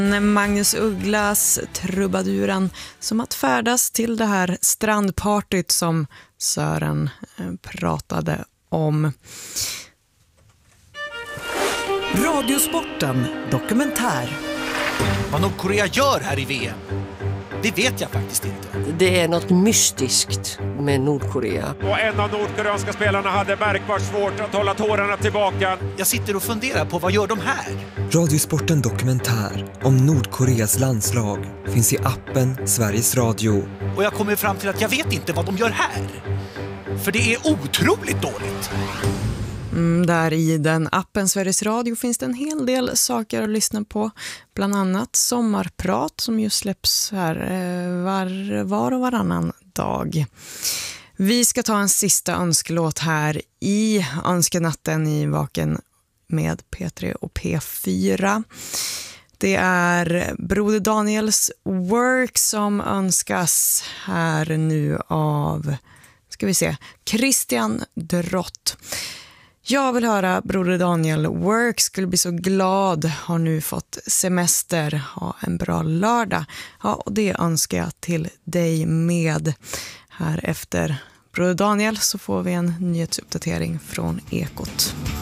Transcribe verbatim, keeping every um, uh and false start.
Magnus Ugglas trubaduren som att färdas till det här strandpartyt som Sören pratade om. Radiosporten dokumentär. Vad Nordkorea gör här i V M, det vet jag faktiskt inte. Det är något mystiskt med Nordkorea. Och en av nordkoreanska spelarna hade märkbart svårt att hålla tårarna tillbaka. Jag sitter och funderar på vad gör de här? Radiosporten dokumentär om Nordkoreas landslag finns i appen Sveriges Radio. Och jag kommer fram till att jag vet inte vad de gör här. För det är otroligt dåligt. Mm, där i den appen Sveriges Radio finns det en hel del saker att lyssna på. Bland annat Sommarprat som just släpps här eh, var, var och varannan dag. Vi ska ta en sista önskelåt här i Önskenatten i Vaken med P tre och P fyra. Det är Broder Daniels Work som önskas här nu av, ska vi se, Christian Drott. Jag vill höra Broder Daniel Work, skulle bli så glad, har nu fått semester, ha en bra lördag. Ja, och det önskar jag till dig med. Här efter Broder Daniel så får vi en nyhetsuppdatering från Ekot.